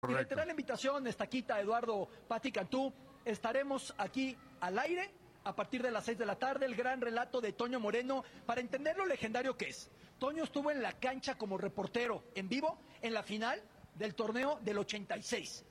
Y Correcto. reiterar la invitación, Estaquita, Eduardo, Pati Cantú, estaremos aquí al aire a partir de las 6 de la tarde, el gran relato de Toño Moreno, para entender lo legendario que es. Toño estuvo en la cancha como reportero en vivo en la final del torneo del 86.